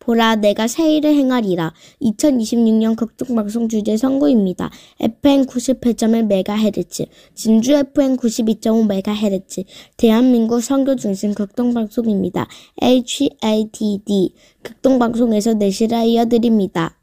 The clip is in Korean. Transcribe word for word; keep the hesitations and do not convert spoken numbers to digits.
보라, 내가 새 일을 행하리라. 이천이십육 년 극동방송 주제 선고입니다. 에프엠 구십팔 점 일 메가헤르츠, 진주 에프엠 구십이 점 오 메가헤르츠, 대한민국 선교 중심 극동방송입니다. 에이치에이티디, 극동방송에서 내시라 이어드립니다.